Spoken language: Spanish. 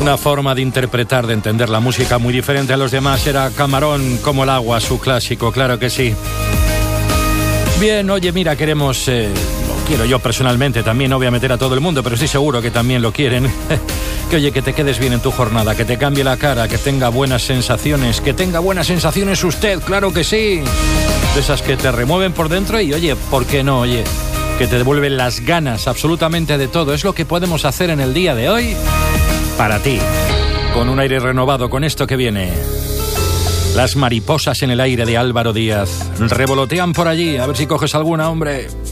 Una forma de interpretar, de entender la música muy diferente a los demás. Era Camarón como el agua, su clásico, claro que sí. Bien, oye, mira, queremos... lo quiero yo personalmente también, no voy a meter a todo el mundo, pero estoy seguro que también lo quieren. Que oye, que te quedes bien en tu jornada, que te cambie la cara, que tenga buenas sensaciones, usted, claro que sí. De esas que te remueven por dentro y oye, ¿por qué no? Oye, que te devuelven las ganas absolutamente de todo. Es lo que podemos hacer en el día de hoy para ti, con un aire renovado, con esto que viene. Las mariposas en el aire de Álvaro Díaz revolotean por allí, a ver si coges alguna, hombre.